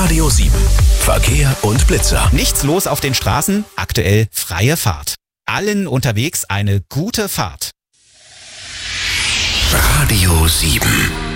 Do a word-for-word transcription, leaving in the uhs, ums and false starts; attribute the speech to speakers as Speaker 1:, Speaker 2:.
Speaker 1: Radio sieben. Verkehr und Blitzer.
Speaker 2: Nichts los auf den Straßen, aktuell freie Fahrt. Allen unterwegs eine gute Fahrt.
Speaker 1: Radio sieben.